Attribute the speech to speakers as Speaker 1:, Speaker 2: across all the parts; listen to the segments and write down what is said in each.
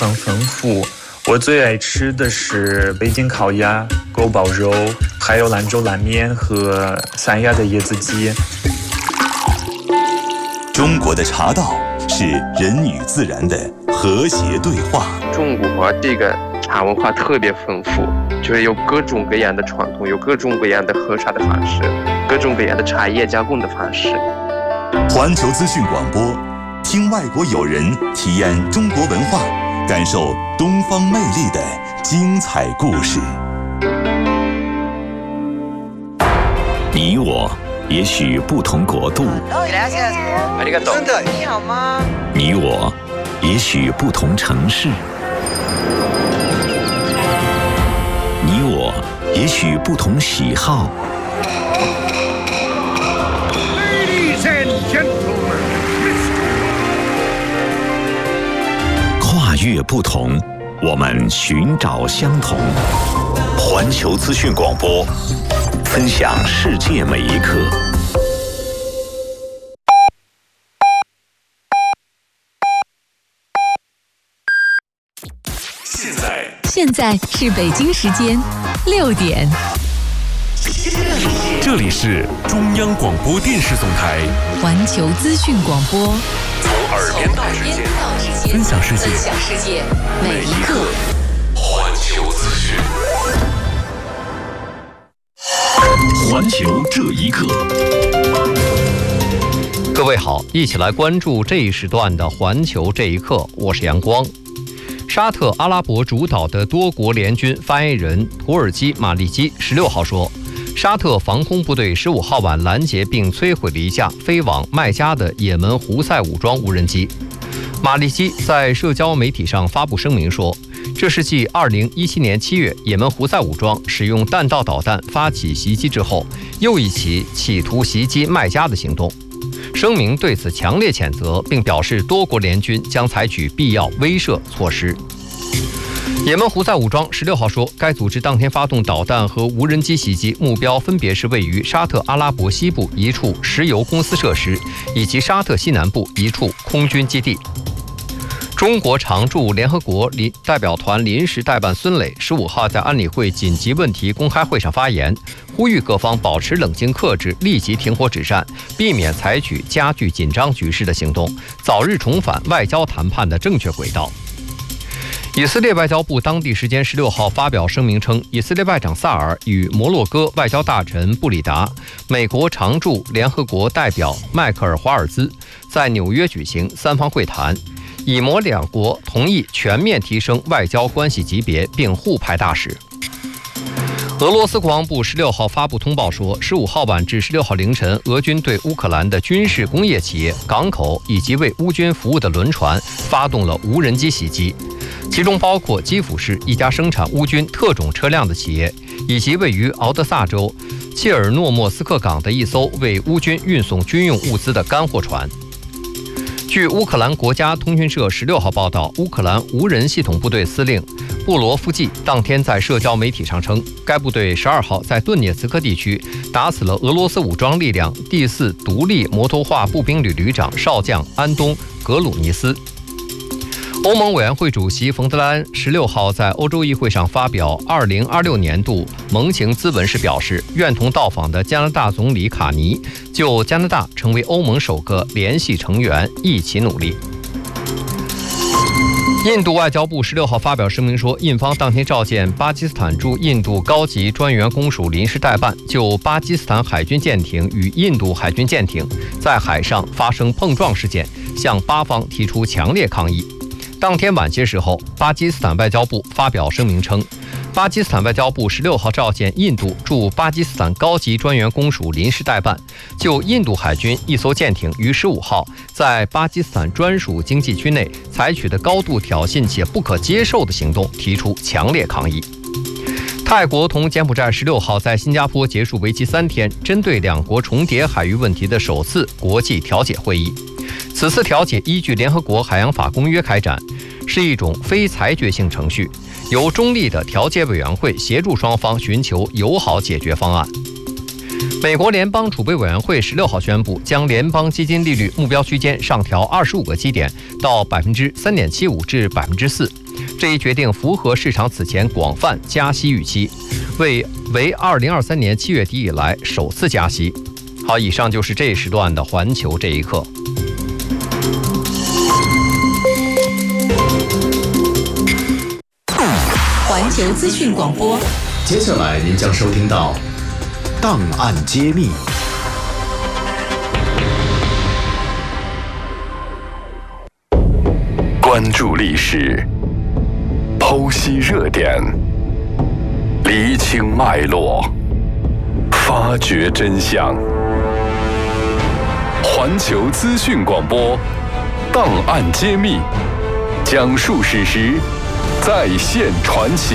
Speaker 1: 很丰富。我最爱吃的是北京烤鸭、锅包肉，还有兰州拉面和三亚的椰子鸡。
Speaker 2: 中国的茶道是人与自然的和谐对话。
Speaker 3: 中国这个茶文化特别丰富，就是有各种各样的传统，有各种各样的喝茶的方式，各种各样的茶叶加工的方式。
Speaker 2: 环球资讯广播，听外国友人体验中国文化，感受东方魅力的精彩故事。你我也许不同国度，
Speaker 4: 你好吗？
Speaker 2: 你我也许不同城市，你我也许不同喜好。
Speaker 5: Ladies and gentlemen,
Speaker 2: 跨越不同，我们寻找相同。环球资讯广播，分享世界每一刻。
Speaker 6: 现在是北京时间6点。
Speaker 7: 这里是中央广播电视总台
Speaker 6: 环球资讯广播，
Speaker 7: 从耳边到指尖，分享世界
Speaker 6: 每一刻。
Speaker 7: 环球资讯，
Speaker 2: 环球这一刻。
Speaker 8: 各位好，一起来关注这一时段的环球这一刻，我是阳光。沙特阿拉伯主导的多国联军发言人土耳其马利基16号说，沙特防空部队15号晚拦截并摧毁了一架飞往麦加的也门胡塞武装无人机。马利基在社交媒体上发布声明说，这是继2017年7月也门胡塞武装使用弹道导弹发起袭击之后，又一起企图袭击麦加的行动。声明对此强烈谴责，并表示多国联军将采取必要威慑措施。也门胡塞武装16号说，该组织当天发动导弹和无人机袭击，目标分别是位于沙特阿拉伯西部一处石油公司设施，以及沙特西南部一处空军基地。中国常驻联合国代表团临时代办孙磊15号在安理会紧急问题公开会上发言，呼吁各方保持冷静克制，立即停火止战，避免采取加剧紧张局势的行动，早日重返外交谈判的正确轨道。以色列外交部当地时间16号发表声明称，以色列外长萨尔与摩洛哥外交大臣布里达、美国常驻联合国代表迈克尔·华尔兹在纽约举行三方会谈，以摩两国同意全面提升外交关系级别，并互派大使。俄罗斯国防部16号发布通报说，15号晚至16号凌晨，俄军对乌克兰的军事工业企业、港口以及为乌军服务的轮船发动了无人机袭击，其中包括基辅市一家生产乌军特种车辆的企业，以及位于敖德萨州切尔诺莫斯克港的一艘为乌军运送军用物资的干货船。据乌克兰国家通讯社16号报道，乌克兰无人系统部队司令布罗夫季当天在社交媒体上称，该部队12号在顿涅茨克地区打死了俄罗斯武装力量第4独立摩托化步兵旅旅长少将安东·格鲁尼斯。欧盟委员会主席冯德莱恩16号在欧洲议会上发表2026年度盟情咨文时表示，愿同到访的加拿大总理卡尼就加拿大成为欧盟首个联系成员一起努力。印度外交部16号发表声明说，印方当天召见巴基斯坦驻印度高级专员公署临时代办，就巴基斯坦海军舰艇与印度海军舰艇在海上发生碰撞事件，向巴方提出强烈抗议。当天晚些时候，巴基斯坦外交部发表声明称，巴基斯坦外交部16号召见印度驻巴基斯坦高级专员公署临时代办，就印度海军一艘舰艇于15号在巴基斯坦专属经济区内采取的高度挑衅且不可接受的行动提出强烈抗议。泰国同柬埔寨16号在新加坡结束为期3天，针对两国重叠海域问题的首次国际调解会议。此次调解依据联合国海洋法公约开展，是一种非裁决性程序，由中立的调解委员会协助双方寻求友好解决方案。美国联邦储备委员会16号宣布，将联邦基金利率目标区间上调25个基点到3.75%至4%， 这一决定符合市场此前广泛加息预期，为2023年7月底以来首次加息。好，以上就是这一时段的环球这一刻。
Speaker 6: 环球资讯广播，
Speaker 2: 接下来您将收听到档案揭秘。
Speaker 7: 关注历史，剖析热点，厘清脉络，发掘真相。环球资讯广播，档案揭秘，讲述史实，再现传奇。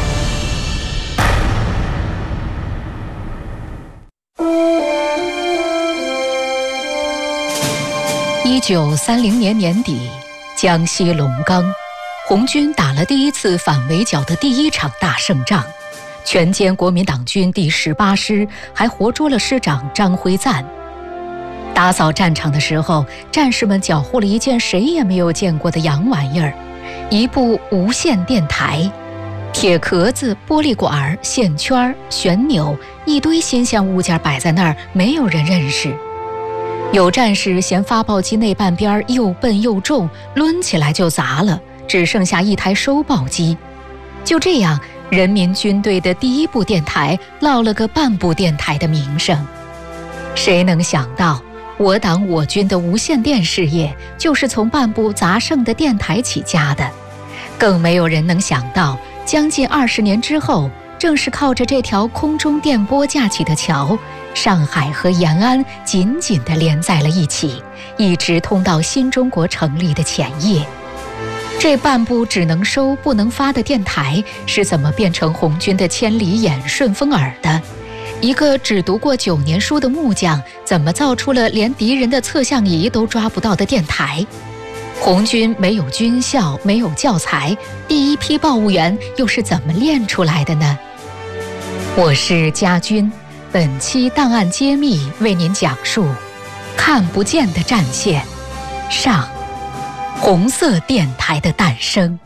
Speaker 6: 1930年年底，江西龙冈，红军打了第一次反围剿的第一场大胜仗，全歼国民党军第18师，还活捉了师长张辉瓒。打扫战场的时候，战士们缴获了一件谁也没有见过的洋玩意儿，一部无线电台，铁壳子、玻璃管、线圈、旋钮，一堆新鲜物件摆在那儿，没有人认识。有战士嫌发报机那半边又笨又重，抡起来就砸了，只剩下一台收报机。就这样，人民军队的第一部电台落了个半部电台的名声。谁能想到，我党我军的无线电事业就是从半部砸剩的电台起家的。更没有人能想到，将近20年之后，正是靠着这条空中电波架起的桥，上海和延安紧紧地连在了一起，一直通到新中国成立的前夜。这半部只能收不能发的电台是怎么变成红军的千里眼、顺风耳的？一个只读过9年书的木匠，怎么造出了连敌人的测向仪都抓不到的电台？红军没有军校，没有教材，第一批报务员又是怎么练出来的呢？我是家军，本期档案揭秘为您讲述看不见的战线上，红色电台的诞生。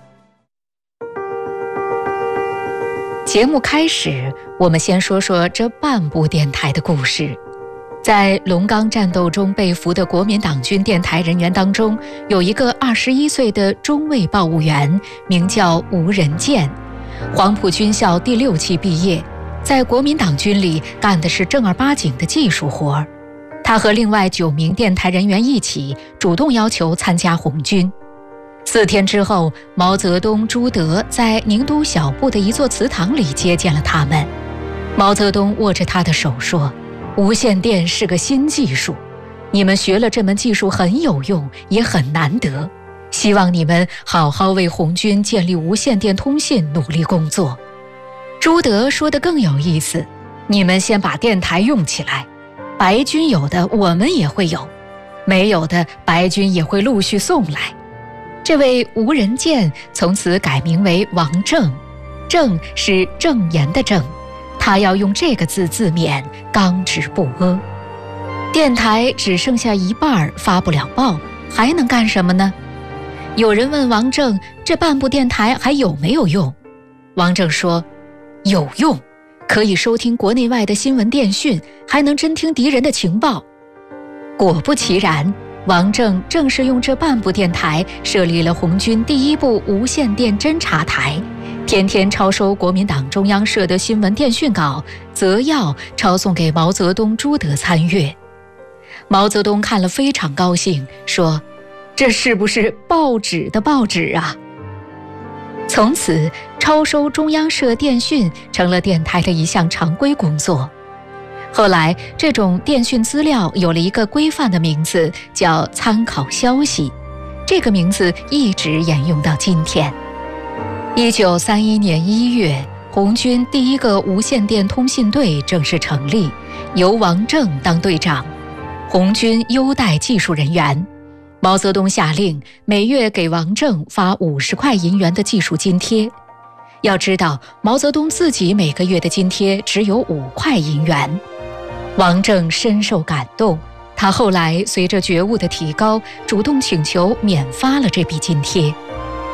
Speaker 6: 节目开始，我们先说说这半部电台的故事。在龙冈战斗中被俘的国民党军电台人员当中，有一个21岁的中尉报务员，名叫吴仁健，黄埔军校第6期毕业，在国民党军里干的是正儿八经的技术活。他和另外9名电台人员一起主动要求参加红军。4天之后，毛泽东、朱德在宁都小布的一座祠堂里接见了他们。毛泽东握着他的手说，无线电是个新技术，你们学了这门技术很有用，也很难得，希望你们好好为红军建立无线电通信努力工作。朱德说得更有意思，你们先把电台用起来，白军有的我们也会有，没有的白军也会陆续送来。这位吴仁健从此改名为王正，正是正言的正，他要用这个字自勉，刚直不阿。电台只剩下一半发不了报，还能干什么呢？有人问王正，这半部电台还有没有用？王正说，有用，可以收听国内外的新闻电讯，还能侦听敌人的情报。果不其然，王正正是用这半部电台设立了红军第一部无线电侦察台，天天抄收国民党中央社的新闻电讯稿，择要抄送给毛泽东、朱德参阅。毛泽东看了非常高兴，说，这是不是报纸的报纸啊？从此，抄收中央社电讯成了电台的一项常规工作。后来，这种电讯资料有了一个规范的名字，叫参考消息。这个名字一直沿用到今天。1931年1月，红军第一个无线电通信队正式成立，由王正当队长。红军优待技术人员，毛泽东下令每月给王正发50块银元的技术津贴。要知道，毛泽东自己每个月的津贴只有5块银元。王正深受感动，他后来随着觉悟的提高，主动请求免发了这笔津贴。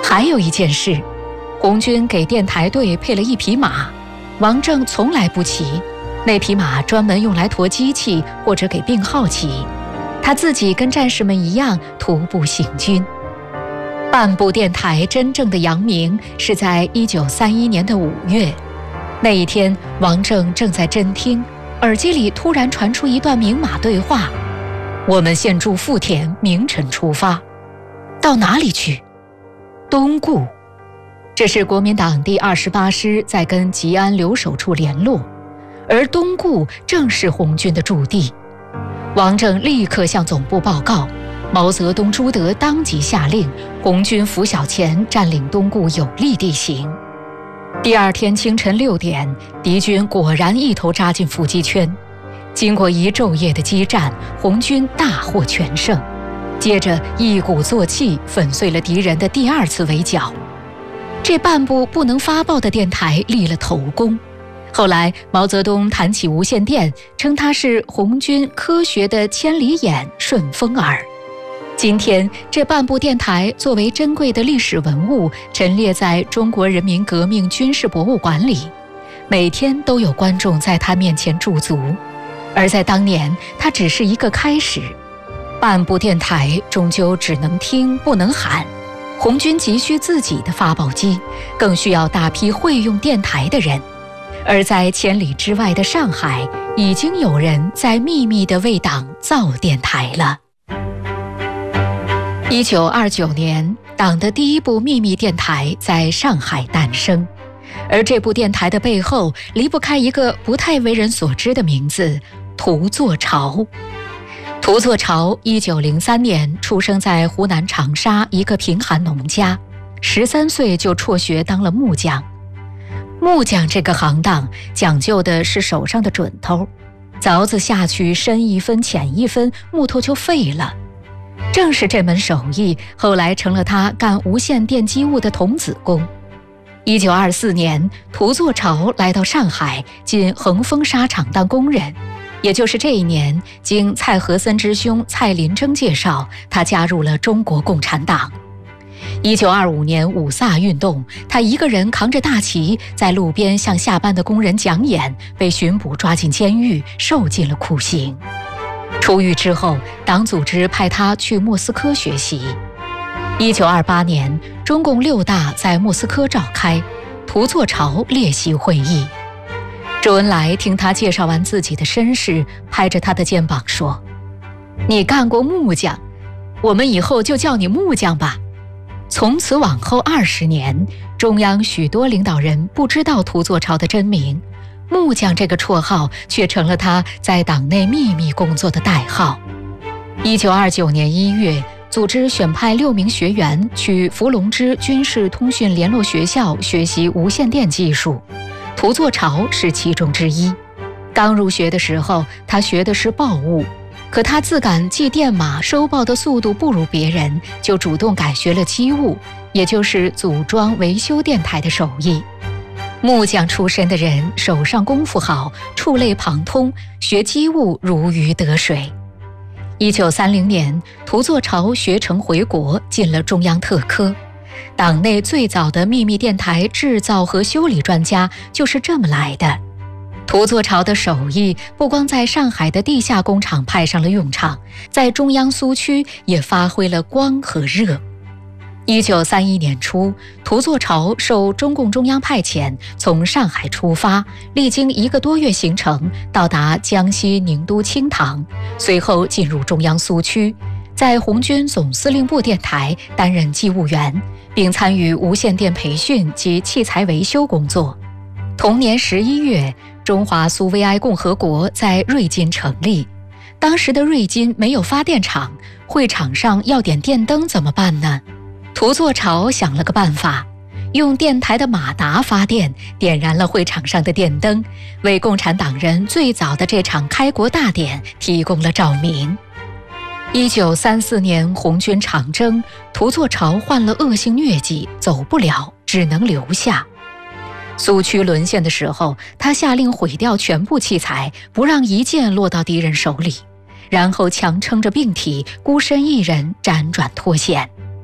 Speaker 6: 还有一件事，红军给电台队配了一匹马，王正从来不骑，那匹马专门用来驮机器或者给病号骑，他自己跟战士们一样徒步行军。半部电台真正的扬名是在1931年的5月，那一天王正正在侦听，耳机里突然传出一段明码对话：我们现驻富田，明晨出发。到哪里去？东固。这是国民党第28师在跟吉安留守处联络，而东固正是红军的驻地。王正立刻向总部报告，毛泽东、朱德当即下令，红军拂晓前占领东固有利地形。第二天清晨6点，敌军果然一头扎进伏击圈。经过一昼夜的激战，红军大获全胜。接着一鼓作气粉碎了敌人的第2次围剿。这半部不能发报的电台立了头功。后来毛泽东谈起无线电，称它是红军科学的千里眼、顺风耳。今天这半部电台作为珍贵的历史文物，陈列在中国人民革命军事博物馆里，每天都有观众在它面前驻足。而在当年，它只是一个开始。半部电台终究只能听不能喊，红军急需自己的发报机，更需要大批会用电台的人。而在千里之外的上海，已经有人在秘密地为党造电台了。1929年，党的第一部秘密电台在上海诞生，而这部电台的背后离不开一个不太为人所知的名字——涂作潮。涂作潮1903年出生在湖南长沙一个贫寒农家，13岁就辍学当了木匠。木匠这个行当讲究的是手上的准头，凿子下去深1分浅1分，木头就废了。正是这门手艺，后来成了他干无线电机务的童子功。1924年，涂作潮来到上海，进恒丰纱厂当工人。也就是这一年，经蔡和森之兄蔡林征介绍，他加入了中国共产党。1925年五卅运动，他一个人扛着大旗，在路边向下班的工人讲演，被巡捕抓进监狱，受尽了酷刑。出狱之后，党组织派他去莫斯科学习。1928年，中共6大在莫斯科召开，涂作潮列席会议。周恩来听他介绍完自己的身世，拍着他的肩膀说：“你干过木匠，我们以后就叫你木匠吧。”从此往后20年，中央许多领导人不知道涂作潮的真名，木匠这个绰号却成了他在党内秘密工作的代号。1929年1月，组织选派6名学员去伏龙芝军事通讯联络学校学习无线电技术，涂作潮是其中之一。刚入学的时候，他学的是报务，可他自感记电码收报的速度不如别人，就主动改学了机务，也就是组装维修电台的手艺。木匠出身的人手上功夫好，触类旁通，学机务如鱼得水。1930年，涂作潮学成回国，进了中央特科。党内最早的秘密电台制造和修理专家就是这么来的。涂作潮的手艺不光在上海的地下工厂派上了用场，在中央苏区也发挥了光和热。1931年初，涂作潮受中共中央派遣，从上海出发，历经1个多月行程，到达江西宁都清塘，随后进入中央苏区，在红军总司令部电台担任机务员，并参与无线电培训及器材维修工作。同年11月，中华苏维埃共和国在瑞金成立。当时的瑞金没有发电厂，会场上要点电灯怎么办呢？涂作潮想了个办法，用电台的马达发电，点燃了会场上的电灯，为共产党人最早的这场开国大典提供了照明。1934年红军长征，涂作潮患了恶性疟疾，走不了，只能留下。苏区沦陷的时候，他下令毁掉全部器材，不让一件落到敌人手里，然后强撑着病体，孤身一人辗转脱险。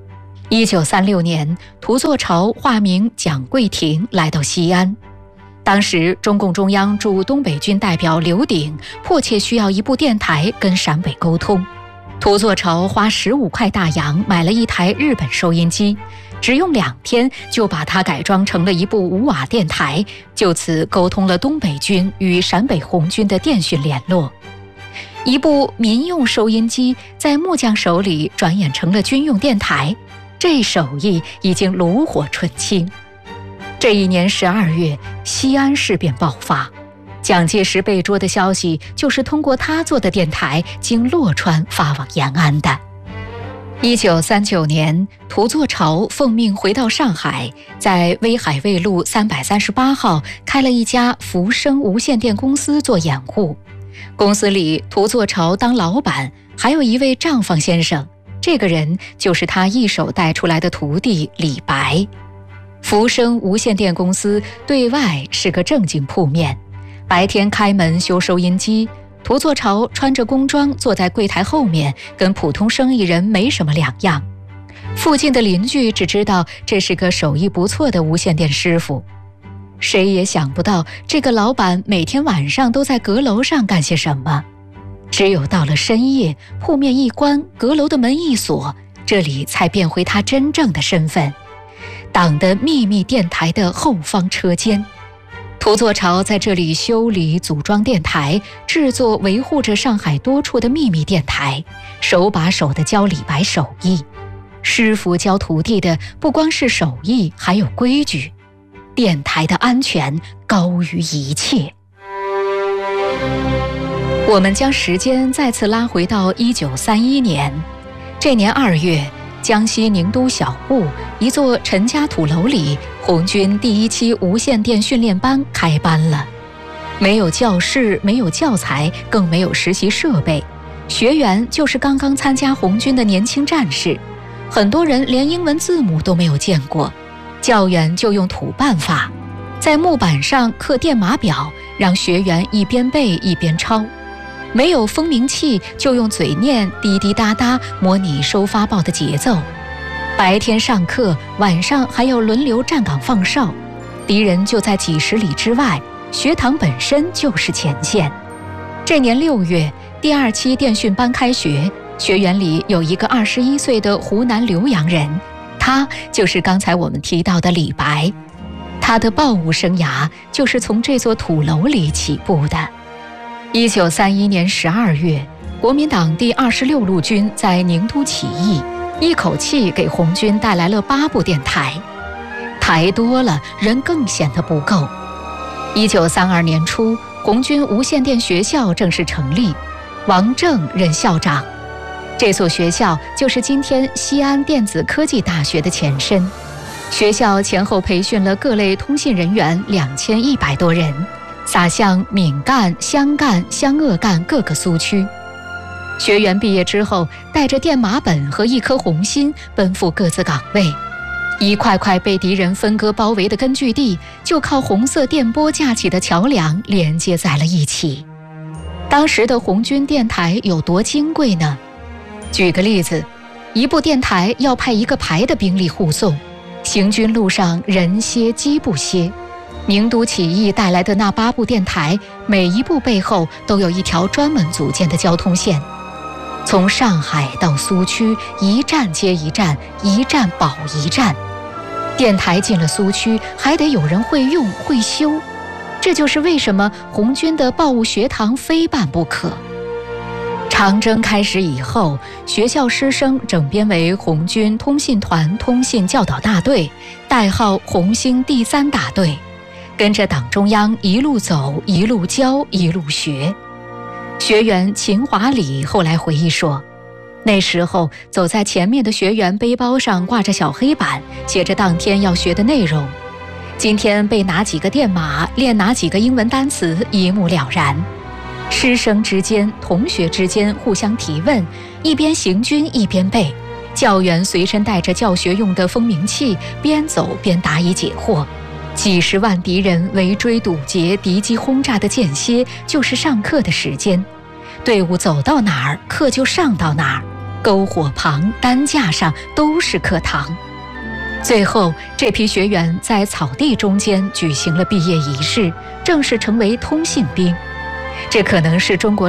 Speaker 6: 1936年，涂作潮化名蒋桂廷来到西安。当时中共中央驻东北军代表刘鼎迫切需要一部电台跟陕北沟通。涂作潮花15块大洋买了一台日本收音机，只用2天就把它改装成了一部5瓦电台，就此沟通了东北军与陕北红军的电讯联络。一部民用收音机在木匠手里转眼成了军用电台，这手艺已经炉火纯青。这一年12月，西安事变爆发，蒋介石被捉的消息就是通过他做的电台经洛川发往延安的。1939年，涂作潮奉命回到上海，在威海卫路338号开了一家福生无线电公司做掩护。公司里，涂作潮当老板，还有一位账房先生，这个人就是他一手带出来的徒弟李白。福生无线电公司对外是个正经铺面，白天开门修收音机，涂作潮穿着工装坐在柜台后面，跟普通生意人没什么两样。附近的邻居只知道这是个手艺不错的无线电师傅。谁也想不到这个老板每天晚上都在阁楼上干些什么。只有到了深夜，铺面一关，阁楼的门一锁，这里才变回他真正的身份——党的秘密电台的后方车间。涂作潮在这里修理、组装电台，制作、维护着上海多处的秘密电台，手把手地教李白手艺。师傅教徒弟的不光是手艺，还有规矩。电台的安全高于一切。我们将时间再次拉回到1931年，这年2月，江西宁都小务一座陈家土楼里，红军第1期无线电训练班开班了。没有教室，没有教材，更没有实习设备，学员就是刚刚参加红军的年轻战士，很多人连英文字母都没有见过。教员就用土办法，在木板上刻电码表，让学员一边背一边抄。没有风鸣器，就用嘴念滴滴答答，模拟收发报的节奏。白天上课，晚上还要轮流站岗放哨，敌人就在几十里之外，学堂本身就是前线。这年6月，第2期电讯班开学，学员里有一个21岁的湖南浏阳人，他就是刚才我们提到的李白。他的报务生涯就是从这座土楼里起步的。1931年12月，国民党第26路军在宁都起义，一口气给红军带来了8部电台。台多了，人更显得不够。1932年初，红军无线电学校正式成立，王震任校长。这所学校就是今天西安电子科技大学的前身。学校前后培训了各类通信人员2100多人，撒向闽赣、湘赣、湘鄂赣各个苏区。学员毕业之后，带着电码本和一颗红心，奔赴各自岗位。一块块被敌人分割包围的根据地，就靠红色电波架起的桥梁连接在了一起。当时的红军电台有多金贵呢？举个例子，一部电台要派1个排的兵力护送，行军路上人歇机不歇。宁都起义带来的那8部电台，每一部背后都有一条专门组建的交通线，从上海到苏区，一站接一站，一站保一站。电台进了苏区，还得有人会用会修，这就是为什么红军的报务学堂非办不可。长征开始以后，学校师生整编为红军通信团通信教导大队，代号红星第3大队，跟着党中央一路走，一路教，一路学。学员秦华礼后来回忆说，那时候走在前面的学员背包上挂着小黑板，写着当天要学的内容。今天背哪几个电码，练哪几个英文单词，一目了然。师生之间、同学之间互相提问，一边行军一边背。教员随身带着教学用的风鸣器，边走边答疑解惑。几十万敌人围追堵截，敌机轰炸的间歇就是上课的时间。队伍走到哪儿，课就上到哪儿。 篝火旁、担架上都是课堂。最后，这批学员在草地中间举行了毕业仪式，正式成为通信兵。这可能是中国